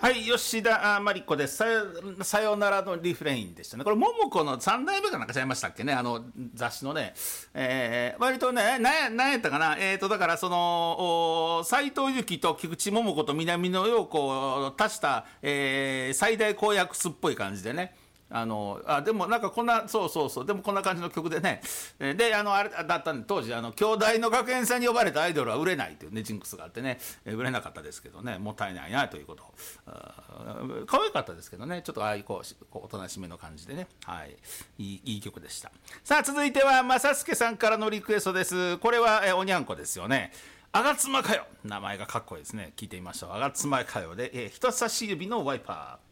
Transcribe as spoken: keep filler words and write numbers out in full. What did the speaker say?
はい、吉田真理子です。さよ、さよならのリフレインでしたね。これ、桃子のさん代目かなんかちゃいましたっけね、あの、雑誌のね。えー、割とね、なや、なんやったかな。えーと、だから、その、斎藤由貴と菊池桃子と南野陽子を足した、えー、最大公約数っぽい感じでね。あのあでもなんかこんなそうそうそうでもこんな感じの曲でね、であのあれだったんで当時あの兄弟の学園祭に呼ばれたアイドルは売れないというねジンクスがあってね、売れなかったですけどね、もったいないなということ。可愛かったですけどね、ちょっとああいうこうこうおとなしめの感じでね、はい、いいいい曲でした。さあ続いては正助さんからのリクエストです。これはえおにゃんこですよね。あがつまかよ、名前がかっこいいですね。聞いてみましょう。あがつまかよで、え人差し指のワイパー。